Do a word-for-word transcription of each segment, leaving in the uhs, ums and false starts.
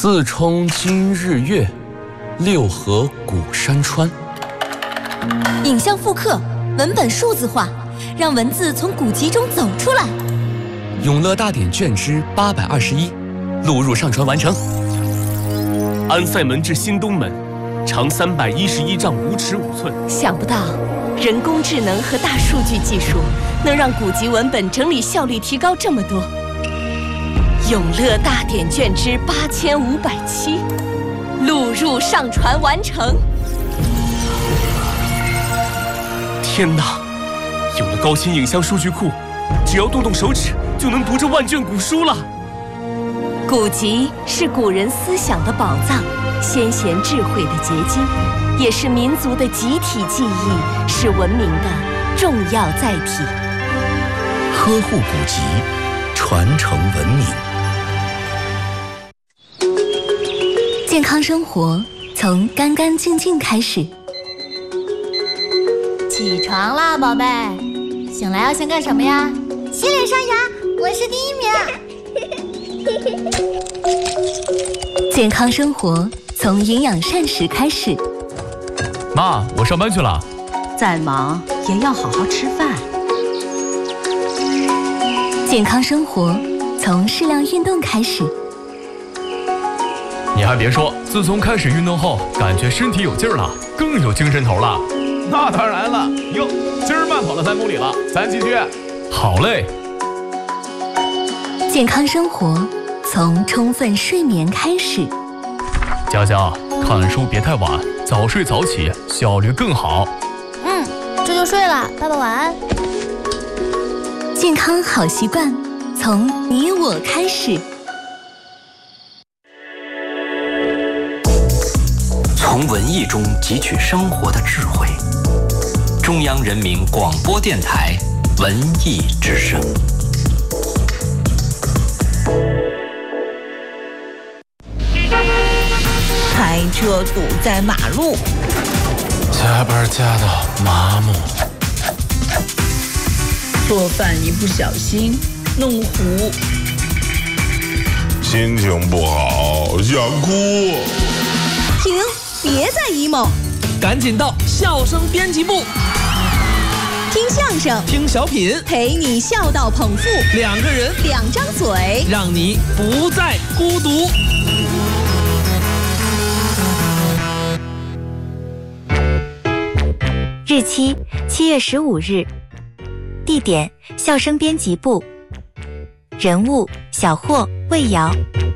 四冲今日月，六合古山川。 影像复刻，文本数字化，让文字从古籍中走出来。 永乐大典卷之八百二十一，录入上传完成。 安塞门至新东门，长三百一十一丈五尺五寸。 想不到，人工智能和大数据技术能让古籍文本整理效率提高这么多。永乐大典卷之八千五百七，录入上传完成。 天哪！有了高清影像数据库，只要动动手指就能读这万卷古书了。 古籍是古人思想的宝藏，先贤智慧的结晶，也是民族的集体记忆，是文明的重要载体。 呵护古籍，传承文明。 健康生活从干干净净开始。 起床啦，宝贝！醒来要先干什么呀？ 洗脸刷牙，我是第一名。 健康生活从营养膳食开始。 妈，我上班去了。 再忙也要好好吃饭。 健康生活从适量运动开始。 你还别说，自从开始运动后，感觉身体有劲儿了，更有精神头了。 那当然了，哟，今儿慢跑了三公里了，咱继续。 好嘞。 健康生活从充分睡眠开始。 佳佳，看书别太晚，早睡早起，效率更好。 嗯，这就睡了，爸爸晚安。 健康好习惯从你我开始。 从文艺中汲取生活的智慧。中央人民广播电台文艺之声。 开车堵在马路， 加班加到麻木， 做饭一不小心弄糊， 心情不好想哭。 停，别再 emo， 赶紧到笑声编辑部， 听相声， 听小品， 陪你笑到捧腹， 两个人， 两张嘴， 让你不再孤独。 日期七月十五日，地点笑声编辑部，人物小霍、魏瑶。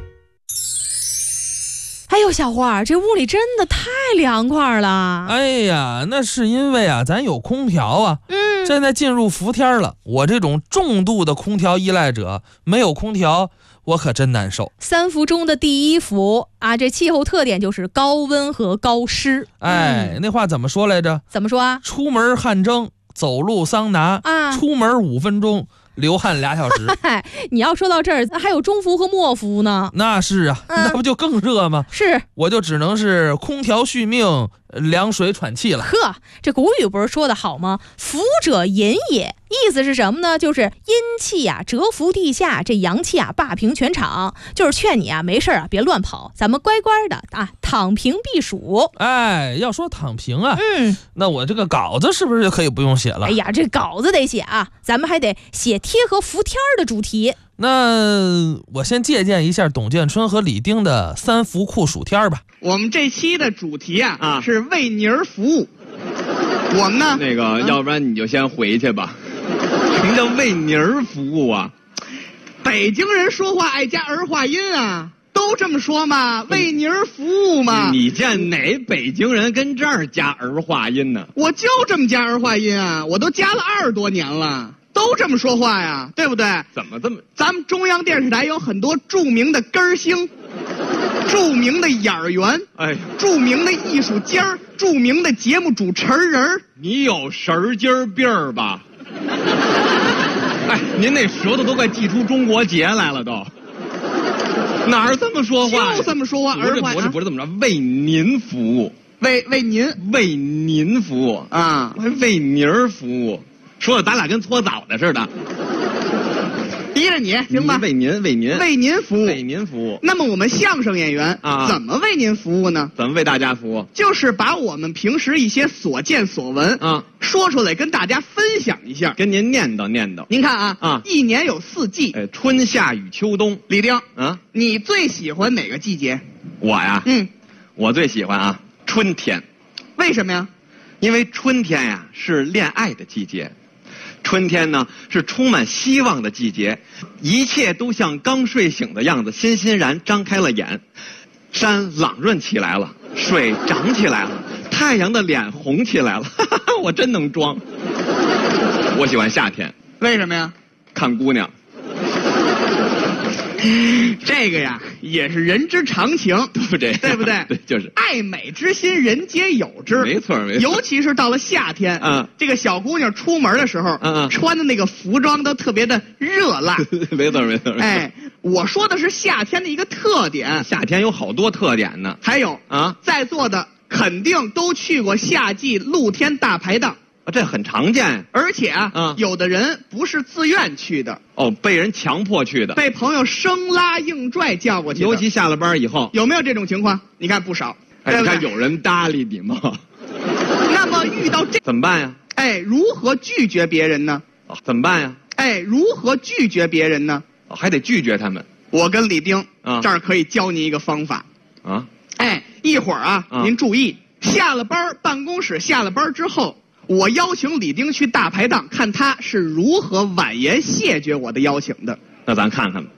哎呦，小花，这屋里真的太凉快了。 哎呀，那是因为啊，咱有空调啊。嗯，现在进入伏天了，我这种重度的空调依赖者，没有空调，我可真难受。 三伏中的第一伏啊，这气候特点就是高温和高湿。 哎，嗯、那话怎么说来着？ 怎么说啊？ 出门汗蒸，走路桑拿啊，出门五分钟。流汗俩小时。 嗨，你要说到这儿，还有中伏和末伏呢。 那是啊，嗯、那不就更热吗？ 是， 我就只能是空调续命，凉水喘气了。 呵，这古语不是说的好吗？伏者淫也，意思是什么呢？就是阴气啊蛰伏地下，这阳气啊霸屏全场，就是劝你啊没事啊别乱跑，咱们乖乖的啊躺平避暑。 哎，要说躺平啊，嗯，那我这个稿子是不是就可以不用写了？ 哎呀，这稿子得写啊，咱们还得写贴合伏天的主题。 那我先借鉴一下董建春和李丁的三伏酷暑天吧。 我们这期的主题啊，啊是为妮儿服务。我们呢， 那个，啊、要不然你就先回去吧。什么叫为妮儿服务啊？ 北京人说话爱加儿化音啊，都这么说嘛，为妮儿服务嘛。 你见哪北京人跟这儿加儿化音呢？ 我就这么加儿化音啊，我都加了二十多年了。都这么说话呀，对不对？ 怎么这么？ 咱们中央电视台有很多著名的根儿星，著名的演员，哎，著名的艺术家，著名的节目主持人。 你有神经病儿吧？哎，您那舌头都快寄出中国结来了都。哪儿这么说话？ 就这么说话， 不是不是不是怎么着？为您服务， 为为您为您服务啊，还为您儿服务。说的咱俩跟搓澡的似的， 提着你行吧？ 为您为您为您服务， 为您服务。 那么我们相声演员啊，怎么为您服务呢？ 怎么为大家服务？ 就是把我们平时一些所见所闻啊说出来，跟大家分享一下， 跟您念叨念叨。 您看啊啊，一年有四季， 哎，春夏雨秋冬。 李丁啊， 你最喜欢哪个季节？ 我呀， 嗯， 我最喜欢啊春天。 为什么呀？ 因为春天呀是恋爱的季节。春天呢是充满希望的季节，一切都像刚睡醒的样子，欣欣然张开了眼。山朗润起来了，水涨起来了，太阳的脸红起来了。哈哈，我真能装。我喜欢夏天， 为什么呀？ 看姑娘。 这个呀也是人之常情， 对不对？ 对不对？ 对，就是爱美之心，人皆有之。 没错，没错。 尤其是到了夏天，嗯，这个小姑娘出门的时候，嗯嗯，穿的那个服装都特别的热辣。 没错，没错。 哎，我说的是夏天的一个特点。 夏天有好多特点呢。 还有啊， 在座的肯定都去过夏季露天大排档。 这很常见， 而且啊，嗯、有的人不是自愿去的， 哦，被人强迫去的， 被朋友生拉硬拽叫过去的。 尤其下了班以后， 有没有这种情况？你看不少。 哎，你看有人搭理你吗？ 那么遇到这怎么办呀？ 哎，如何拒绝别人呢？ 哦、怎么办呀？ 哎，如何拒绝别人呢？ 哦、还得拒绝他们。 我跟李丁啊， 这儿可以教您一个方法啊。 哎，一会儿啊，啊您注意，下了班，办公室下了班之后。我邀请李丁去大排档，看他是如何婉言谢绝我的邀请的。 那咱看看吧。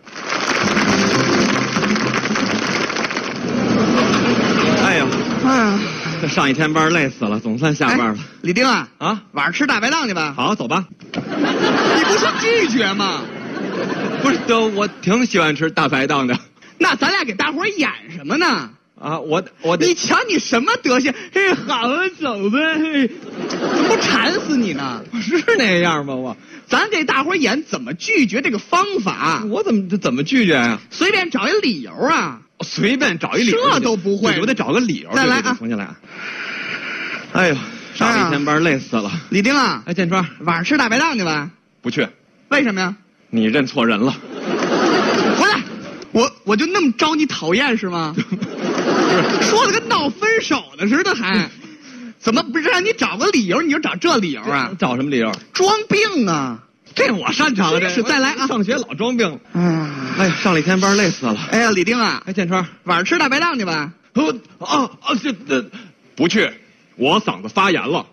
哎呀，啊，这上一天班累死了，总算下班了。 哎、李丁啊， 啊， 晚上吃大排档去吧。 好，走吧。 你不是拒绝吗？ 不是，都我挺喜欢吃大排档的。 那咱俩给大伙演什么呢？ 啊，我我你瞧你什么德行？嘿，好了，走呗，怎么不馋死你呢？ 是那样吗？我， 咱给大伙演怎么拒绝这个方法。 我怎么怎么拒绝呀、啊？ 随便找一理由啊， 随便找一理由， 这都不会， 我得找个理由。 再来啊， 重新来。哎呦，上了一天班累死了。 李丁啊， 哎，建川， 晚上吃大排档去吧？ 不去。 为什么呀？ 你认错人了。 回来，我我就那么招你讨厌是吗？说的跟闹分手的似的还，怎么不是让你找个理由你就找这理由啊？ 找什么理由？ 装病啊！ 这我擅长，这是再来啊！ 上学老装病。嗯，哎呀，上了一天班累死了。 哎呀，李丁啊， 哎，建川， 晚上吃大排档去吧？ 哦啊啊，这这不去，我嗓子发炎了。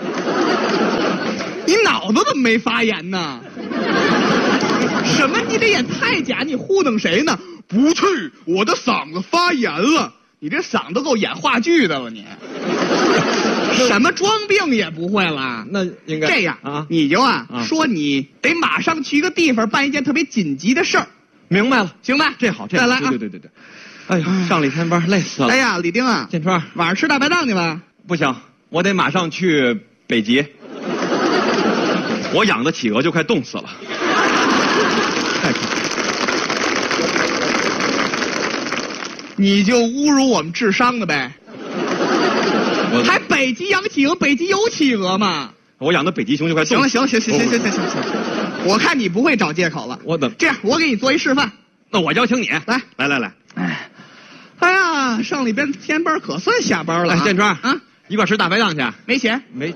你脑子怎么没发炎呢？什么？你这也太假！你糊弄谁呢？不去，我的嗓子发炎了。你这嗓子够演话剧的了，你。什么装病也不会了？ 那应该这样啊， 你就啊, 啊说你得马上去一个地方办一件特别紧急的事儿。 明白了， 行吧？ 这好，这好再来啊！ 对对对对。哎呀，上了一天班，累死了。 哎呀，李丁啊， 建川， 晚上吃大排档去吧？ 不行，我得马上去北极。我养的企鹅就快冻死了。太可怕！ 你就侮辱我们智商的呗？还北极养企鹅，北极有企鹅吗？ 我养的北极熊就快冻死了。行了，行了，行行行行行行行，我看你不会找借口了。 我怎么这样？我给你做一示范。 那我邀请你来， 来来来。 哎，哎呀，上了一边天班，可算下班了、啊。 哎，建川啊， 一块吃大排档去？ 没钱？ 没。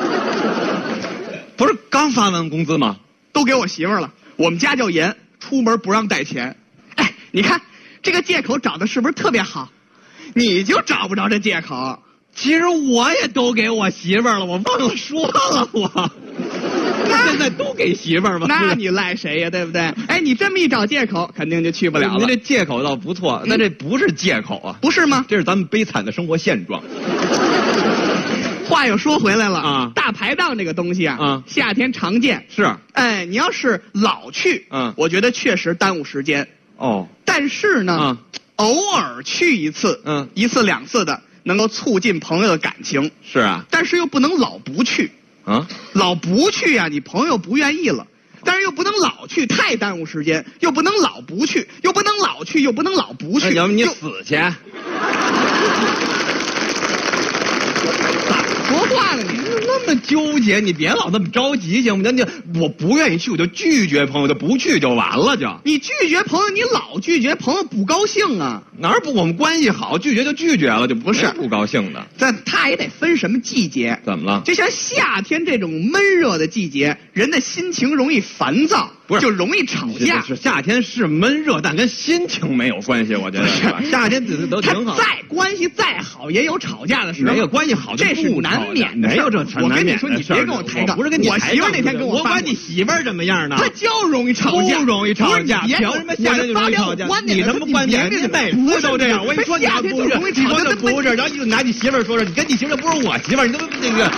不是刚发完工资吗？ 都给我媳妇儿了。我们家叫严，出门不让带钱。哎，你看这个借口找的是不是特别好？你就找不着这借口。 其实我也都给我媳妇儿了，我忘了说了我。那现在都给媳妇儿吗？ 那你赖谁呀？对不对？哎，你这么一找借口，肯定就去不了了。 您这借口倒不错，但这不是借口啊， 不是吗？ 这是咱们悲惨的生活现状。 话又说回来了啊， 大排档这个东西啊， 啊夏天常见是。 哎，你要是老去， 嗯， 我觉得确实耽误时间。 哦， 但是呢， 啊， 偶尔去一次， 嗯， 一次两次的，能够促进朋友的感情。 是啊， 但是又不能老不去。 啊， 老不去啊，你朋友不愿意了。但是又不能老去，太耽误时间；又不能老不去，又不能老去，又不能老不去。 要不你死去？ 咋说话了你？ 那那么纠结，你别老这么着急行不行？你我不愿意去，我就拒绝朋友，就不去就完了就。 你拒绝朋友，你老拒绝朋友不高兴啊？ 哪儿不？我们关系好，拒绝就拒绝了，就不是不高兴的。 但他也得分什么季节。 怎么了？ 就像夏天这种闷热的季节，人的心情容易烦躁， 不是就容易吵架。 是夏天是闷热，但跟心情没有关系，我觉得是吧？夏天都挺好。 再关系再好，也有吵架的时候。 没有关系好， 这是难免的。 没有这我跟你说，你别跟我抬杠。 不是跟你我媳妇那天跟我， 我管你媳妇怎么样呢？ 她就容易吵架， 不容易吵架。凭什么夏天就容易吵架？你什么观点？你每次都这样。我跟你说，你还不是，你说的不是，然后你就拿你媳妇说说，你跟你媳妇不是我媳妇，你都那个。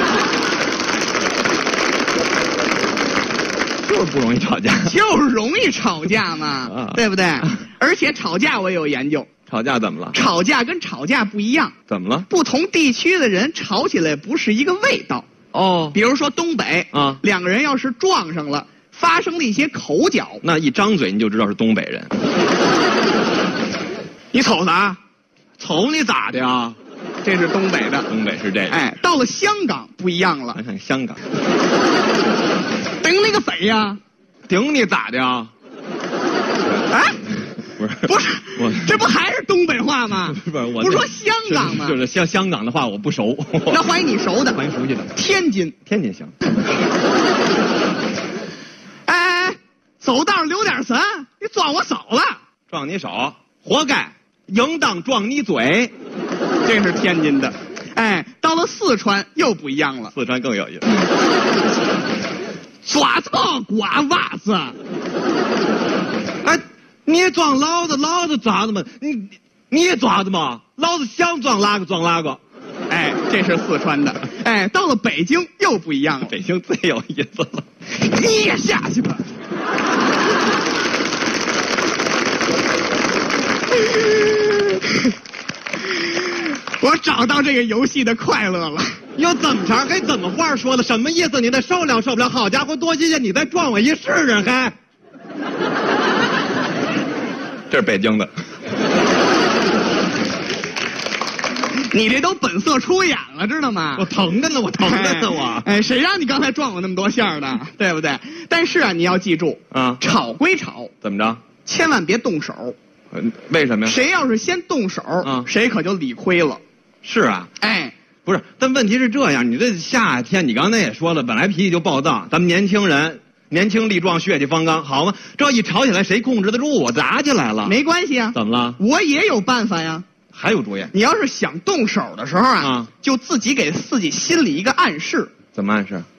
就是不容易吵架， 就是容易吵架嘛，啊、对不对？而且吵架我也有研究。 吵架怎么了？ 吵架跟吵架不一样。 怎么了？ 不同地区的人吵起来不是一个味道。 哦， 比如说东北啊， 两个人要是撞上了，发生了一些口角， 那一张嘴你就知道是东北人。 你瞅啥？ 瞅你咋的呀？ 这是东北的， 东北是这个。 哎，到了香港不一样了。 看看香港。 顶你个肺呀！ 顶你咋的呀？ 哎， 不是不是， 我这不还是东北话吗？ 不是我不是说香港吗？ 就是像香港的话我不熟。 那欢迎你熟的， 欢迎熟悉的。 天津， 天津行。 哎，走道留点神，你撞我手了。 撞你手，活该，应当撞你嘴。 这是天津的。哎，到了四川又不一样了。 四川更有意思。 抓错瓜娃子！ 哎，你也撞老子，老子抓的吗？你你也抓的吗？老子想撞哪个撞哪个。 哎，这是四川的。哎，到了北京又不一样了。 北京最有意思了。 你也下去吧。我找到这个游戏的快乐了。 又怎么着？还怎么话说的？什么意思？你得受不了受不了？好家伙，多新鲜！你再撞我一试试，还。这是北京的。 你这都本色出演了，知道吗？ 我疼着呢，我疼着呢，我。 哎，谁让你刚才撞我那么多下的，对不对？但是啊，你要记住啊， 吵归吵， 怎么着？ 千万别动手。 嗯，为什么呀？ 谁要是先动手， 啊， 谁可就理亏了。 是啊， 哎。 不是，但问题是这样，你这夏天，你刚才也说了，本来脾气就暴躁，咱们年轻人年轻力壮，血气方刚，好吗？这一吵起来，谁控制得住？我打起来了， 没关系啊。 怎么了？ 我也有办法呀。 还有主意？ 你要是想动手的时候啊， 啊就自己给自己心里一个暗示。 怎么暗示？